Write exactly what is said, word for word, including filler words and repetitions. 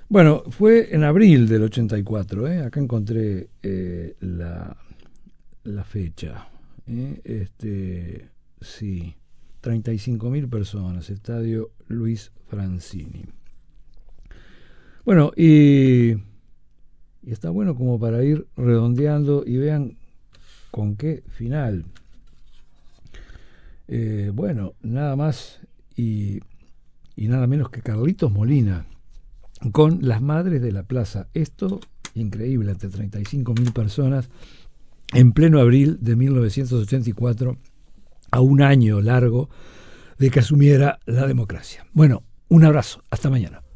Bueno, fue en abril del ochenta y cuatro, ¿eh? Acá encontré eh, la, la fecha. ¿eh? Este, sí, treinta y cinco mil personas, Estadio Luis Francini. Bueno, y, y está bueno como para ir redondeando y vean con qué final. Eh, bueno, nada más y, y nada menos que Carlitos Molina con Las Madres de la Plaza. Esto, increíble, ante treinta y cinco mil personas, en pleno abril de mil novecientos ochenta y cuatro, a un año largo de que asumiera la democracia. Bueno, un abrazo, hasta mañana.